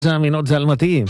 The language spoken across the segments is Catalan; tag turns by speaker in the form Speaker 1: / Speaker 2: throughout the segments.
Speaker 1: Minuts al matí.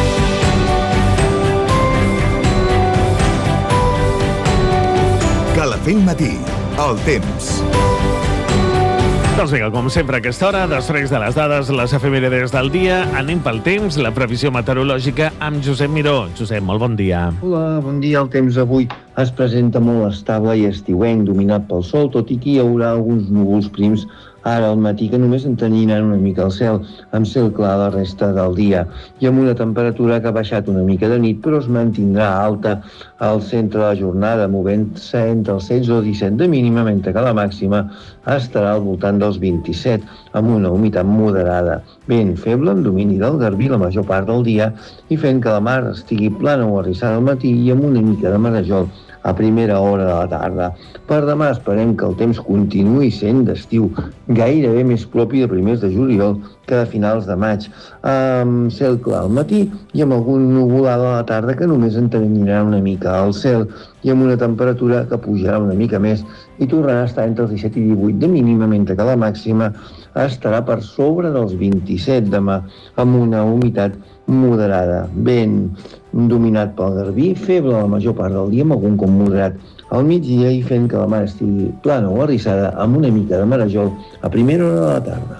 Speaker 2: Calafell Matí, el temps.
Speaker 1: Doncs vinga, com sempre a aquesta hora, després de les dades, les efemèrides del dia, anem pel temps, la previsió meteorològica amb Josep Miró. Josep, molt bon dia.
Speaker 3: Hola, bon dia. El temps avui es presenta molt estable i estiuenc, dominat pel sol, tot i que hi haurà alguns núvols prims ara al matí que només entenyiran una mica el cel, amb cel clar la resta del dia, i amb una temperatura que ha baixat una mica de nit, però es mantindrà alta al centre de la jornada, movent-se entre els 16 o 17 de mínima, mentre que la màxima estarà al voltant dels 27, amb una humitat moderada. Vent feble, amb domini del garbí la major part del dia, i fent que la mar estigui plana o arrissada al matí i amb una mica de marejol a primera hora de la tarda. Per demà esperem que el temps continuï sent d'estiu, gairebé més propi de primers de juliol que de finals de maig, amb cel clar al matí i amb algun nuvolada a la tarda que només entenyirà una mica el cel i amb una temperatura que pujarà una mica més i tornarà a estar entre els 17 i 18 de mínima, mentre que la màxima estarà per sobre dels 27 demà, amb una humitat moderada. Vent dominat pel garbí, feble la major part del dia, amb algun com moderat al migdia i fent que la mar estigui plana o arrissada amb una mica de marejol a primera hora de la tarda.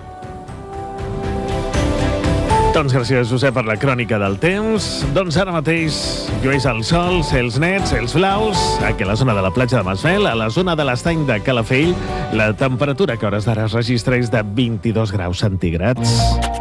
Speaker 1: Doncs gràcies, Josep, per la crònica del temps. Doncs ara mateix llueix el sol, cels nets, cels blaus, aquí a la zona de la platja de Masvel, a la zona de l'estany de Calafell. La temperatura que a hores d'ara es registra és de 22 graus centígrads.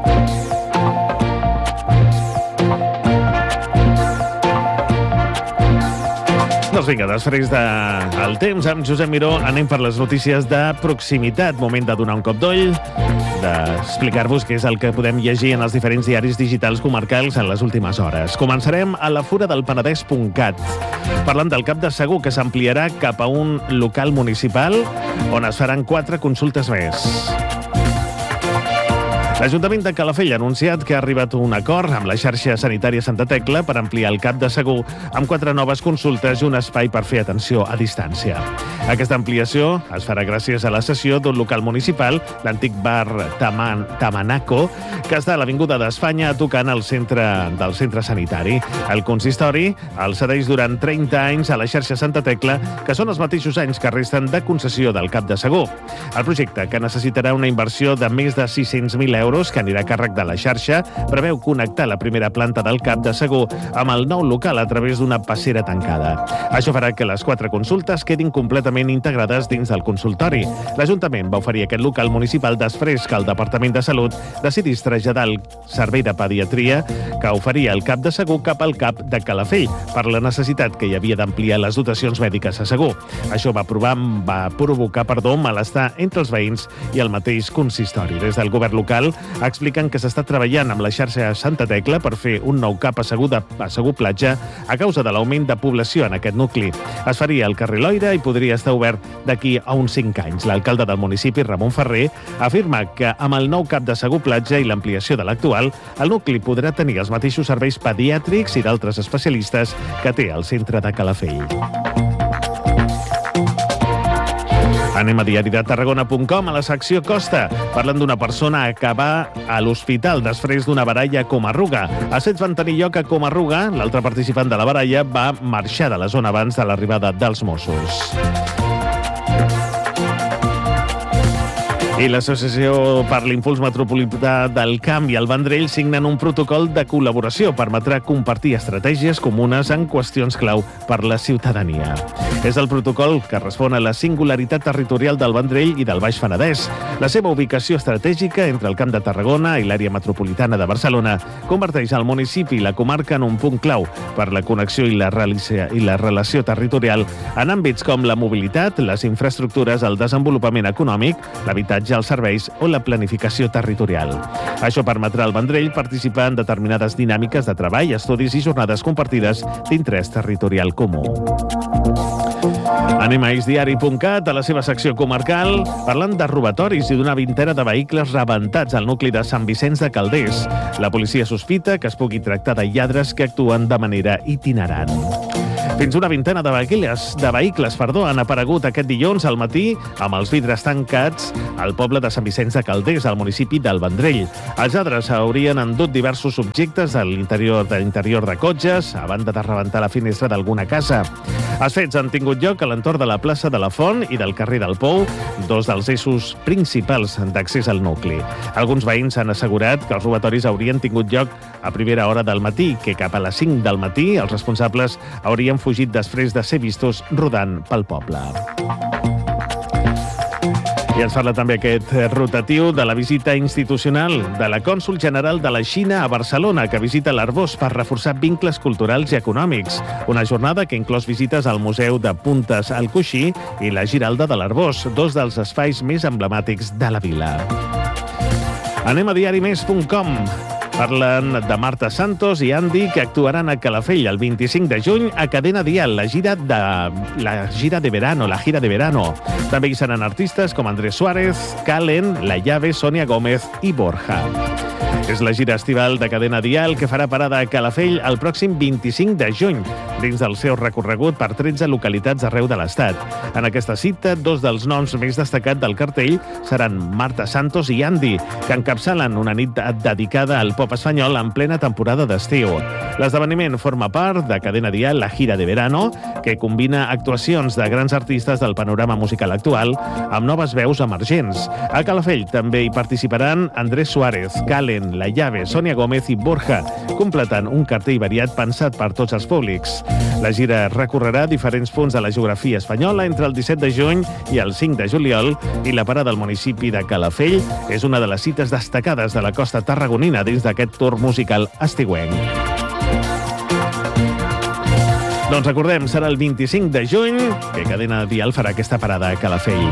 Speaker 1: Doncs vinga, després del temps amb Josep Miró anem per les notícies de proximitat. Moment de donar un cop d'ull, d'explicar-vos què és el que podem llegir en els diferents diaris digitals comarcals en les últimes hores. Començarem a la furadelpenedès.cat, parlant del Cap de Segur, que s'ampliarà cap a un local municipal on es faran 4 consultes més. L'Ajuntament de Calafell ha anunciat que ha arribat a un acord amb la xarxa sanitària Santa Tecla per ampliar el Cap de Segur amb 4 noves consultes i un espai per fer atenció a distància. Aquesta ampliació es farà gràcies a la cessió d'un local municipal, l'antic bar Tamanaco, que està a l'Avinguda d'Espanya tocant al centre del centre sanitari. El consistori el cedeix durant 30 anys a la xarxa Santa Tecla, que són els mateixos anys que resten de concessió del Cap de Segur. El projecte, que necessitarà una inversió de més de 600.000 euros, que anirà a càrrec de la xarxa, preveu connectar la primera planta del Cap de Segur amb el nou local a través d'una passera tancada. Això farà que les 4 consultes quedin completament integrades dins del consultori. L'Ajuntament va oferir aquest local municipal després que el Departament de Salut decidís traslladar el servei de pediatria que oferia el Cap de Segur cap al Cap de Calafell per la necessitat que hi havia d'ampliar les dotacions mèdiques a Segur. Això va provocar malestar entre els veïns i el mateix consistori. Des del govern local expliquen que s'està treballant amb la xarxa Santa Tecla per fer un nou cap a Segur Platja a causa de l'augment de població en aquest nucli. Es faria al carrer Loira i podria estar obert d'aquí a uns 5 anys. L'alcalde del municipi, Ramon Ferrer, afirma que amb el nou cap de Segur Platja i l'ampliació de l'actual, el nucli podrà tenir els mateixos serveis pediàtrics i d'altres especialistes que té el centre de Calafell. Anem a diari de Tarragona.com, a la secció Costa, parlant d'una persona que va a l'hospital després d'una baralla a Comarruga. Els fets van tenir lloc a Comarruga. L'altre participant de la baralla va marxar de la zona abans de l'arribada dels Mossos. I l'Associació per l'Impuls Metropolità del Camp i el Vendrell signen un protocol de col·laboració. Permetrà compartir estratègies comunes en qüestions clau per la ciutadania. És el protocol que respon a la singularitat territorial del Vendrell i del Baix Penedès. La seva ubicació estratègica entre el Camp de Tarragona i l'àrea metropolitana de Barcelona converteix el municipi i la comarca en un punt clau per la connexió i la relació territorial en àmbits com la mobilitat, les infraestructures, el desenvolupament econòmic, l'habitatge, els serveis o la planificació territorial. Això permetrà al Vendrell participar en determinades dinàmiques de treball, estudis i jornades compartides d'interès territorial comú. Anem a isdiari.cat, a la seva secció comarcal, parlant de robatoris i d'una vintena de vehicles rebentats al nucli de Sant Vicenç de Calders. La policia sospita que es pugui tractar de lladres que actuen de manera itinerant. Fins una vintena de vehicles han aparegut aquest dilluns al matí amb els vidres tancats al poble de Sant Vicenç de Calders, al municipi del Vendrell. Els lladres haurien endut diversos objectes de l'interior de cotxes a banda de rebentar la finestra d'alguna casa. Els fets han tingut lloc a l'entorn de la plaça de la Font i del carrer del Pou, dos dels eixos principals d'accés al nucli. Alguns veïns han assegurat que els robatoris haurien tingut lloc a primera hora del matí, que cap a les 5 del matí els responsables haurien fugit després de ser vistos rodant pel poble. I ens parla també aquest rotatiu de la visita institucional de la cònsol general de la Xina a Barcelona, que visita l'Arboç per reforçar vincles culturals i econòmics. Una jornada que inclòs visites al Museu de Puntes al Coixí i la Giralda de l'Arboç, dos dels espais més emblemàtics de la vila. Anem a diarimés.com. Parlen de Marta Santos i Andy, que actuaran a Calafell el 25 de juny a Cadena Dial, la gira de verano. També hi seran artistes com Andrés Suárez, Calen, La Llave, Sonia Gómez i Borja. És la gira estival de Cadena Dial que farà parada a Calafell el pròxim 25 de juny, dins del seu recorregut per 13 localitats arreu de l'Estat. En aquesta cita, dos dels noms més destacats del cartell seran Marta Santos i Andy, que encapçalen una nit dedicada al pop espanyol en plena temporada d'estiu. L'esdeveniment forma part de Cadena Dial, la gira de verano, que combina actuacions de grans artistes del panorama musical actual amb noves veus emergents. A Calafell també hi participaran Andrés Suárez, Calen, La Llave, Sonia Gómez i Borja, completant un cartell variat pensat per tots els públics. La gira recorrerà diferents punts de la geografia espanyola entre el 17 de juny i el 5 de juliol i la parada al municipi de Calafell és una de les cites destacades de la costa tarragonina dins d'aquest tour musical estiuenc. Doncs recordem, serà el 25 de juny que Cadena Dial farà aquesta parada a Calafell.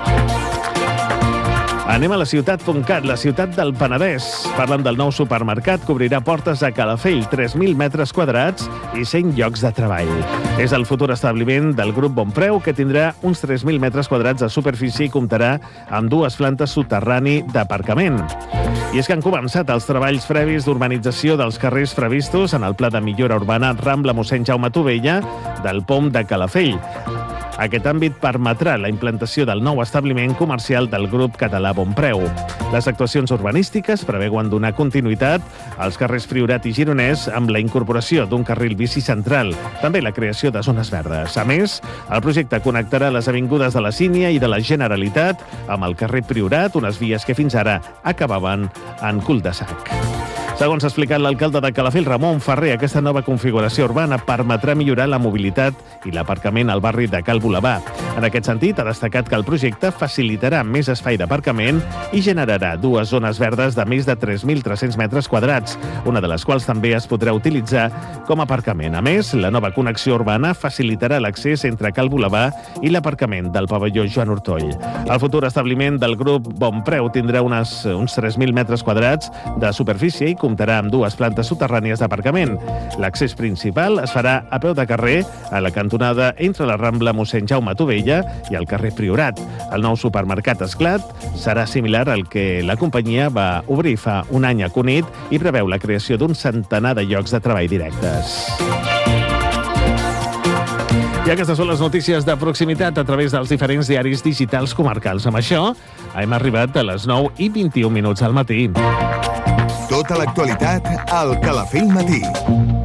Speaker 1: Anem a la ciutat.cat, la ciutat del Penedès. Parlen del nou supermercat que obrirà portes a Calafell, 3.000 metres quadrats i 100 llocs de treball. És el futur establiment del grup Bonpreu, que tindrà uns 3.000 metres quadrats de superfície i comptarà amb 2 plantes soterrani d'aparcament. I és que han començat els treballs previs d'urbanització dels carrers previstos en el Pla de Millora Urbana Rambla Mossèn Jaume Tovella del POM de Calafell. Aquest àmbit permetrà la implantació del nou establiment comercial del grup català Bonpreu. Les actuacions urbanístiques preveuen donar continuïtat als carrers Priorat i Gironès amb la incorporació d'un carril bici central, també la creació de zones verdes. A més, el projecte connectarà les avingudes de la Sínia i de la Generalitat amb el carrer Priorat, unes vies que fins ara acabaven en cul-de-sac. Segons ha explicat l'alcalde de Calafell, Ramon Ferrer, aquesta nova configuració urbana permetrà millorar la mobilitat i l'aparcament al barri de Cal Bolabà. En aquest sentit, ha destacat que el projecte facilitarà més espai d'aparcament i generarà 2 zones verdes de més de 3.300 metres quadrats, una de les quals també es podrà utilitzar com a aparcament. A més, la nova connexió urbana facilitarà l'accés entre Cal Bolabà i l'aparcament del pavelló Joan Ortoll. El futur establiment del grup Bonpreu tindrà uns 3.000 metres quadrats de superfície i comptarà amb 2 plantes soterrànies d'aparcament. L'accés principal es farà a peu de carrer a la cantonada entre la Rambla Mossèn Jaume Tovella i el carrer Priorat. El nou supermercat Esclat serà similar al que la companyia va obrir fa un any a Cunit i preveu la creació d'un centenar de llocs de treball directes. I aquestes són les notícies de proximitat a través dels diferents diaris digitals comarcals. Amb això hem arribat a les 9:21 al matí.
Speaker 2: Tota l'actualitat al Calafell Matí.